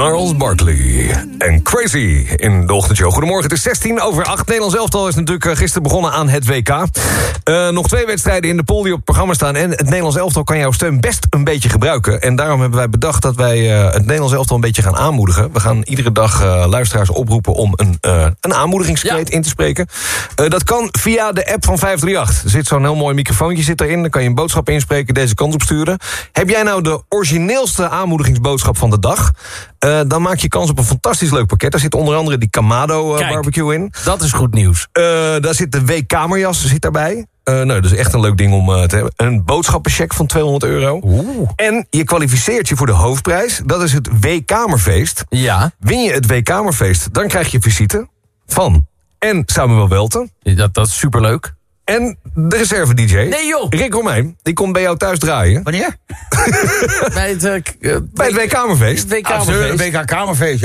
Gnarls Barkley en Crazy in de ochtendshow. Goedemorgen, het is 6:16 Nederlands elftal is natuurlijk gisteren begonnen aan het WK. Nog 2 wedstrijden in de pool die op het programma staan. En het Nederlands elftal kan jouw steun best een beetje gebruiken. En daarom hebben wij bedacht dat wij het Nederlands elftal een beetje gaan aanmoedigen. We gaan iedere dag luisteraars oproepen om een aanmoedigingskreet in te spreken. Dat kan via de app van 538. Er zit zo'n heel mooi microfoontje erin. Dan kan je een boodschap inspreken, deze kant op sturen. Heb jij nou de origineelste aanmoedigingsboodschap van de dag? Dan maak je kans op een fantastisch leuk pakket. Daar zit onder andere die Kamado barbecue in. Dat is goed nieuws. Daar zit de W-kamerjas daarbij. Dat is echt een leuk ding om te hebben. Een boodschappencheck van €200. En je kwalificeert je voor de hoofdprijs. Dat is het W-kamerfeest. Ja. Win je het W-kamerfeest, dan krijg je visite van en Samuel Welten. Dat is superleuk. En de reserve-dj. Nee joh! Rick Romeijn, die komt bij jou thuis draaien. Wanneer? Bij het WK-kamerfeest. WK-kamerfeest,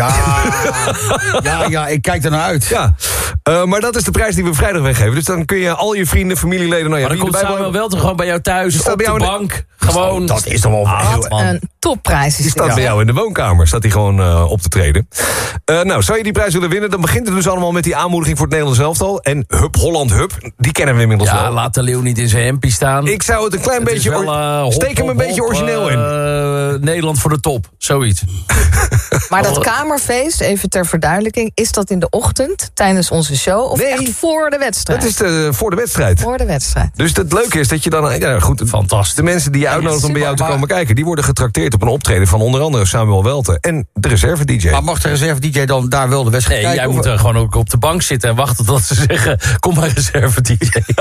ja, ik kijk er naar uit. Ja, maar dat is de prijs die we vrijdag weggeven. Dus dan kun je al je vrienden, familieleden... Nou ja, maar dan komt Samuel Welten gewoon bij jou thuis, op de bank. Gewoon. Dat is toch wel een topprijs. Die staat bij jou in de woonkamer. Staat hij gewoon op te treden. Zou je die prijs willen winnen? Dan begint het dus allemaal met die aanmoediging voor het Nederlands elftal. En Hup Holland Hup, die kennen we inmiddels wel. Ja, laat de leeuw niet in zijn hempie staan. Ik zou het een klein beetje... steek hem een beetje origineel in. Nederland voor de top, zoiets. Maar dat kamerfeest, even ter verduidelijking... is dat in de ochtend, tijdens onze show... of echt voor de wedstrijd? Dat is voor de wedstrijd. Voor de wedstrijd. Dus het leuke is dat je dan... Ja, goed, fantastisch. De mensen die je uitnodigt om bij jou te komen kijken... die worden getrakteerd op een optreden van onder andere Samuel Welten... en de reserve-dj. Maar mag de reserve-dj dan daar wel de wedstrijd kijken? Jij moet er gewoon ook op de bank zitten en wachten tot ze zeggen... kom maar reserve-dj.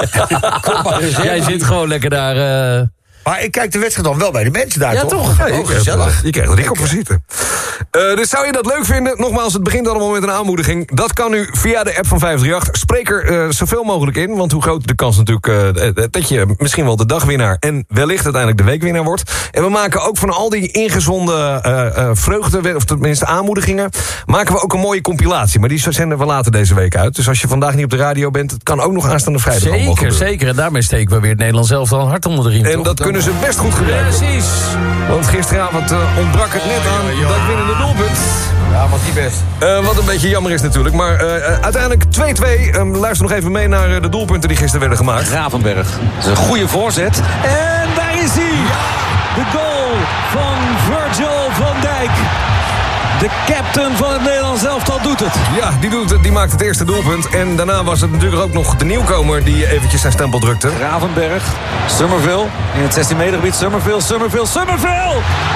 Jij zit gewoon lekker daar... Maar ik kijk de wedstrijd dan wel bij de mensen daar, toch? Toch? Ja, gezellig. Je krijgt er dik op visite. Dus zou je dat leuk vinden? Nogmaals, het begint allemaal met een aanmoediging. Dat kan nu via de app van 538. Spreek er zoveel mogelijk in. Want hoe groot de kans natuurlijk dat je misschien wel de dagwinnaar... en wellicht uiteindelijk de weekwinnaar wordt. En we maken ook van al die ingezonden vreugde... of tenminste aanmoedigingen... maken we ook een mooie compilatie. Maar die zenden we later deze week uit. Dus als je vandaag niet op de radio bent... het kan ook nog aanstaande vrijdag. Zeker. En daarmee steken we weer het Nederlands elftal een hart onder de riem. En dat kunnen ze best goed gebruiken. Precies. Want gisteravond ontbrak het net aan dat winnende doelpunt. Ja, wat niet best. Wat een beetje jammer is natuurlijk. Maar uiteindelijk 2-2. Luister nog even mee naar de doelpunten die gisteren werden gemaakt. Gravenberg. Dat is een goede voorzet. En daar is hij. De goal van Virgil van Dijk. De captain van het Nederlands elftal doet het. Ja, die doet het. Die maakt het eerste doelpunt. En daarna was het natuurlijk ook nog de nieuwkomer die eventjes zijn stempel drukte. Gravenberg. Summerville. In het 16 meter gebied. Summerville.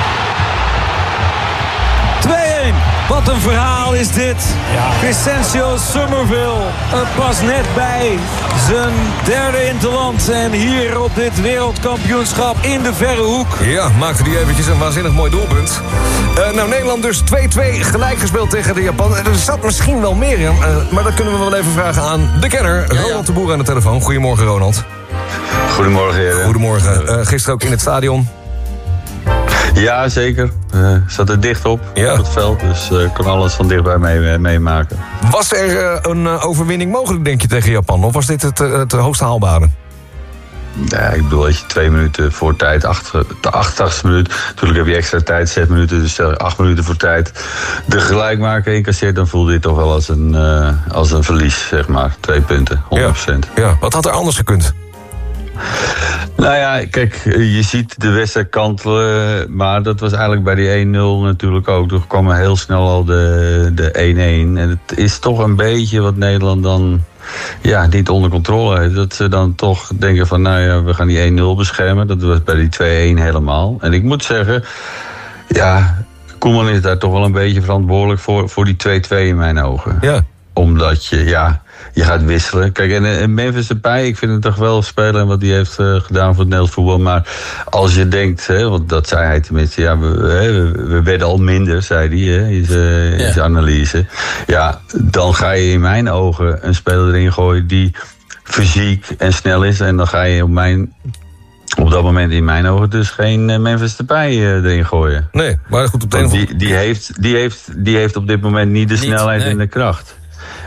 2-1. Wat een verhaal is dit. Crescencio Summerville. Pas net bij zijn derde interland. En hier op dit wereldkampioenschap in de verre hoek. Ja, maakte die eventjes een waanzinnig mooi doelpunt. Nederland dus 2-2 gelijk gespeeld tegen de Japan. Er zat misschien wel meer in. Maar dat kunnen we wel even vragen aan de kenner. Ronald de Boer aan de telefoon. Goedemorgen, Ronald. Goedemorgen, heren. Goedemorgen. Gisteren ook in het stadion. Ja, zeker. Zat er dicht op het veld, dus kon alles van dichtbij meemaken. Was er een overwinning mogelijk, denk je, tegen Japan? Of was dit het hoogst haalbare? Ja, ik bedoel, als je 2 minuten voor tijd, de 88e minuut... natuurlijk heb je extra tijd, 6 minuten, dus 8 minuten voor tijd... de gelijkmaker incasseert, dan voelde je toch wel als een verlies, zeg maar. 2 punten, 100%. Ja. Wat had er anders gekund? Nou ja, kijk, je ziet de wedstrijd kantelen, maar dat was eigenlijk bij die 1-0 natuurlijk ook. Toen kwam er heel snel al de 1-1. En het is toch een beetje wat Nederland dan niet onder controle heeft. Dat ze dan toch denken van, we gaan die 1-0 beschermen. Dat was bij die 2-1 helemaal. En ik moet zeggen, Koeman is daar toch wel een beetje verantwoordelijk voor die 2-2 in mijn ogen. Ja. Omdat je gaat wisselen. Kijk, en Memphis Depay, ik vind het toch wel spelen en wat hij heeft gedaan voor het Nederlands voetbal. Maar als je denkt, want dat zei hij tenminste, we werden al minder, zei hij, in zijn analyse. Ja, dan ga je in mijn ogen een speler erin gooien die fysiek en snel is. En dan ga je op dat moment in mijn ogen dus geen Memphis Depay erin gooien. Nee, maar goed, op de die heeft op dit moment niet de snelheid en de kracht.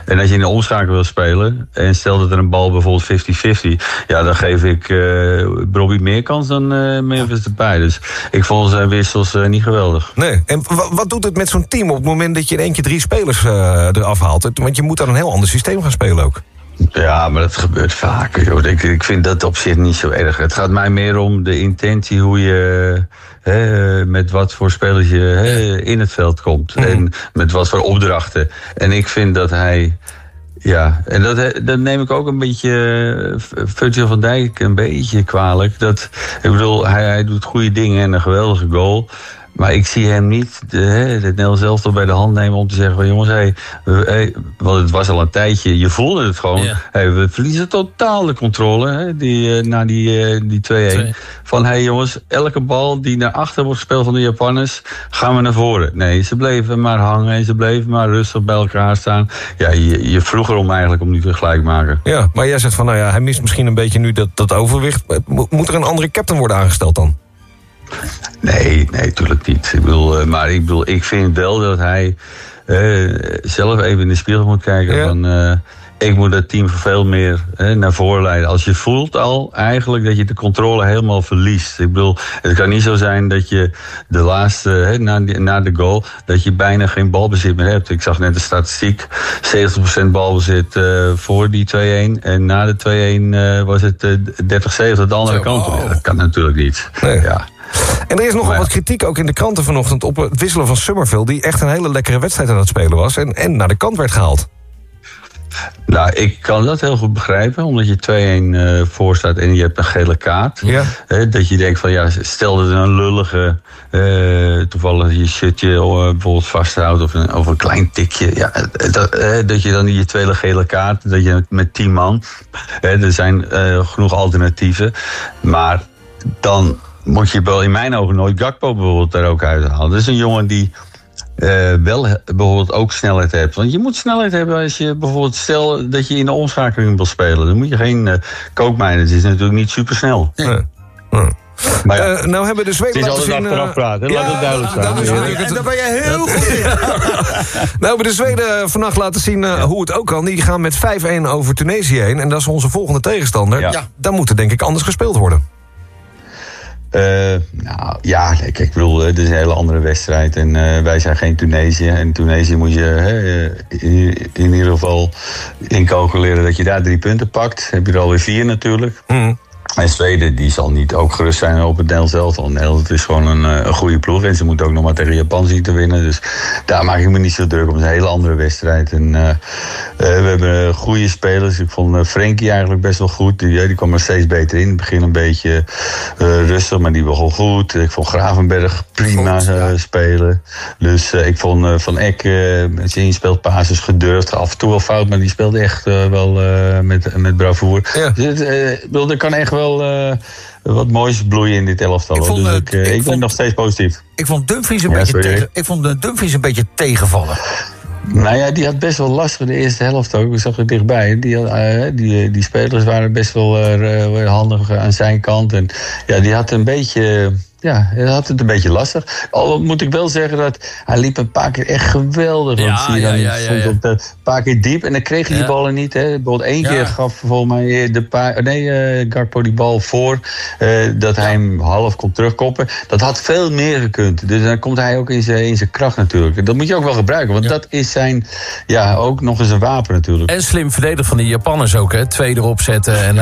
En als je in de omschakeling wil spelen, en stel dat er een bal bijvoorbeeld 50-50, ja, dan geef ik Robbie meer kans dan Memphis Depay. Dus ik vond zijn wissels niet geweldig. Nee, en wat doet het met zo'n team op het moment dat je in één keer 3 spelers eraf haalt? Want je moet dan een heel ander systeem gaan spelen ook. Ja, maar dat gebeurt vaker, joh. Ik vind dat op zich niet zo erg. Het gaat mij meer om de intentie, hoe je met wat voor spelers je in het veld komt. En met wat voor opdrachten. En ik vind dat hij... Ja, en dat neem ik ook een beetje Virgil van Dijk een beetje kwalijk. Ik bedoel, hij doet goede dingen en een geweldige goal. Maar ik zie hem niet het Nederlands elftal bij de hand nemen om te zeggen van jongens, want het was al een tijdje, je voelde het gewoon. Ja. We verliezen totaal de controle na die 2-1. Van jongens, elke bal die naar achter wordt gespeeld van de Japanners, gaan we naar voren. Nee, ze bleven maar hangen en ze bleven maar rustig bij elkaar staan. Ja, je vroeg erom eigenlijk om die te gelijk maken. Ja, maar jij zegt van hij mist misschien een beetje nu dat overwicht. Moet er een andere captain worden aangesteld dan? Nee, tuurlijk niet. Ik vind wel dat hij zelf even in de spiegel moet kijken. Ja. Van, ik moet dat team veel meer naar voren leiden. Als je voelt al eigenlijk dat je de controle helemaal verliest. Ik bedoel, het kan niet zo zijn dat je de laatste, na de goal, dat je bijna geen balbezit meer hebt. Ik zag net de statistiek, 70% balbezit voor die 2-1. En na de 2-1 was het 30-70 de andere kant. Ja, dat kan natuurlijk niet. Nee. Ja. En er is nogal wat kritiek ook in de kranten vanochtend op het wisselen van Summerville, die echt een hele lekkere wedstrijd aan het spelen was en naar de kant werd gehaald. Nou, ik kan dat heel goed begrijpen, omdat je 2-1 voor staat en je hebt een gele kaart. Ja. Dat je denkt van, stel dat er een lullige, toevallig je shirtje bijvoorbeeld vasthoudt of een klein tikje. Ja, dat je dan je tweede gele kaart, dat je met 10 man, er zijn genoeg alternatieven, maar dan moet je wel in mijn ogen nooit Gakpo bijvoorbeeld daar ook uithalen. Dat is een jongen die wel bijvoorbeeld ook snelheid hebt. Want je moet snelheid hebben als je bijvoorbeeld stel dat je in de omschakeling wil spelen. Dan moet je geen kookmijnen. Het is natuurlijk niet supersnel. Ja. Maar nou hebben de Zweden laten zien... Het is altijd achteraf praten, laat het duidelijk zijn. Daar ben je heel goed in. Nou hebben de Zweden vannacht laten zien hoe het ook kan. Die gaan met 5-1 over Tunesië heen. En dat is onze volgende tegenstander. Ja. Daar moet er denk ik anders gespeeld worden. Ik bedoel, het is een hele andere wedstrijd. En wij zijn geen Tunesië. En Tunesië moet je in ieder geval incalculeren dat je daar 3 punten pakt. Heb je er alweer 4 natuurlijk. En Zweden, die zal niet ook gerust zijn op het Nederlands elftal. Nederland is gewoon een goede ploeg. En ze moeten ook nog maar tegen Japan zien te winnen. Dus daar maak ik me niet zo druk om. Het is een hele andere wedstrijd. En we hebben goede spelers. Ik vond Frenkie eigenlijk best wel goed. Die kwam er steeds beter in. In het begin een beetje rustig, maar die begon goed. Ik vond Gravenberg prima spelen. Dus ik vond Van Eck met zijn inspeelpases gedurfd. Af en toe wel fout, maar die speelde echt wel met bravoure. Ja. Dus er kan echt wel wat moois bloeien in dit elftal. Ik ben nog steeds positief. Ik vond Dumfries een beetje tegenvallen. Nou ja, die had best wel last voor de eerste helft ook. Ik zag er dichtbij. Die spelers waren best wel handig aan zijn kant. En ja, die had een beetje... Ja, hij had het een beetje lastig. Al moet ik wel zeggen dat hij liep een paar keer echt geweldig. Want stond een paar keer diep en dan kreeg hij die ballen niet. Hè. Bijvoorbeeld 1 keer gaf volgens mij Gakpo die bal voor. Dat hij hem half kon terugkoppen. Dat had veel meer gekund. Dus dan komt hij ook in zijn kracht natuurlijk. Dat moet je ook wel gebruiken. Want dat is zijn, ook nog eens een wapen natuurlijk. En slim verdedigd van die Japanners ook, hè. 2 erop zetten. En,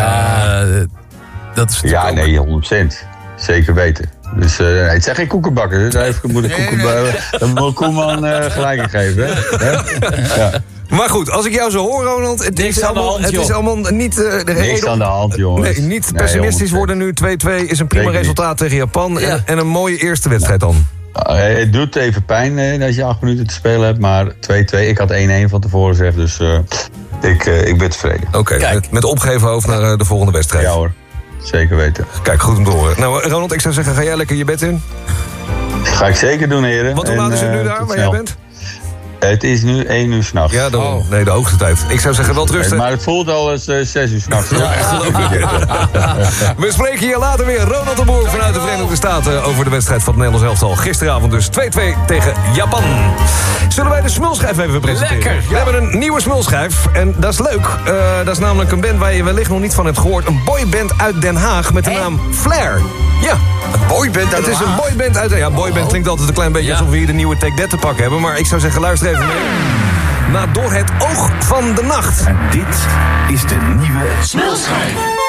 dat is nee, 100%. Zeker weten. Dus het zijn geen koekenbakken. Dus daar moet Koeman gelijk in geven. Hè? Ja. Maar goed, als ik jou zo hoor, Ronald... Het is allemaal niet... Niks aan de hand, jongens. Nee, niet pessimistisch worden nu. 2-2 is een prima resultaat tegen Japan. Ja. En een mooie eerste wedstrijd dan. Het doet even pijn als je 8 minuten te spelen hebt. Maar 2-2. Ik had 1-1 van tevoren gezegd. Dus ik ben tevreden. Oké, met opgeheven hoofd naar de volgende wedstrijd. Ja hoor. Zeker weten. Kijk, goed om te horen. Nou, Ronald, ik zou zeggen, ga jij lekker je bed in? Ga ik zeker doen, heren. Wat hoe laat is het nu daar, waar jij bent? Het is nu 1 uur s'nachts. Ja, nee, de hoogste tijd. Ik zou zeggen, wel rusten. Maar het voelt al als 6 uur s'nachts. Ja, geloof ik. We spreken hier later weer Ronald de Boer vanuit de Verenigde Staten over de wedstrijd van het Nederlands elftal. Gisteravond dus 2-2 tegen Japan. Zullen wij de smulschijf even presenteren? Lekker! We hebben een nieuwe smulschijf en dat is leuk. Dat is namelijk een band waar je wellicht nog niet van hebt gehoord. Een boyband uit Den Haag met de naam Flair. Ja. Een boyband uit Den Haag? Het is een boyband uit... Ja, boyband klinkt altijd een klein beetje alsof we hier de nieuwe Take That te pakken hebben. Maar ik zou zeggen, luister even mee. Naar Door het oog van de nacht. En dit is de nieuwe smulschijf.